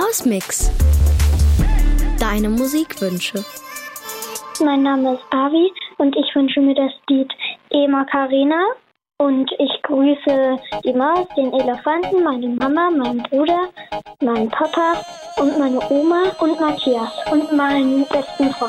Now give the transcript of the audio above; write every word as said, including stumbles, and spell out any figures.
Hausmix. Deine Musikwünsche. Mein Name ist Avi und ich wünsche mir das Lied E Macarena. Und ich grüße die Maus, den Elefanten, meine Mama, meinen Bruder, meinen Papa und meine Oma und Matthias und meinen besten Freund.